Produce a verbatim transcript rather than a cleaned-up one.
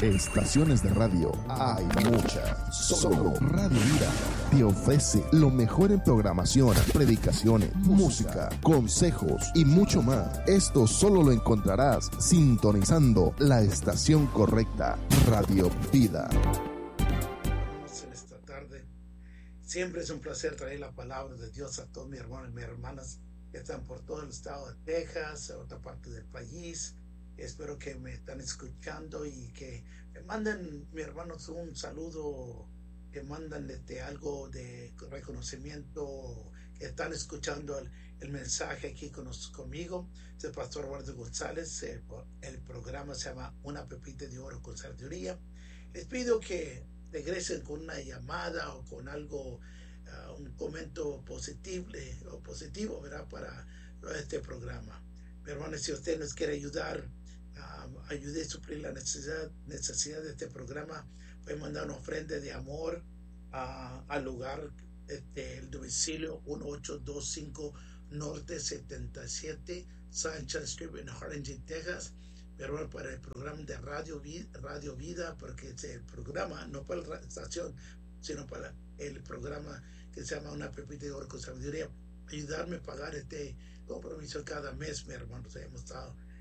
Estaciones de radio hay muchas. Solo Radio Vida te ofrece lo mejor en programación, predicaciones, música, consejos y mucho más. Esto solo lo encontrarás sintonizando la estación correcta, Radio Vida. En esta tarde, siempre es un placer traer la palabra de Dios a todos mis hermanos y mis hermanas que están por todo el estado de Texas, a otra parte del país. Espero que me están escuchando y que me manden, mis hermanos, un saludo, que mandan este, algo de reconocimiento, que están escuchando el, el mensaje aquí con, conmigo. Soy el pastor Eduardo González. El, el programa se llama Una Pepita de Oro con Sabiduría. Les pido que regresen con una llamada o con algo, uh, un comentario positivo, o positivo, ¿verdad?, para este programa. Mi hermano, si usted nos quiere ayudar, uh, ayude a suplir la necesidad, necesidad de este programa, puede mandar una ofrenda de amor uh, al lugar, este, el domicilio dieciocho veinticinco Norte setenta y siete Sunshine Street en Harlingen, Texas. Pero para el programa de Radio Vida, Radio Vida, porque es el programa, no para la estación, sino para el programa que se llama Una Pepita de Oro con Sabiduría, ayudarme a pagar este compromiso cada mes, mi hermano. Hemos estado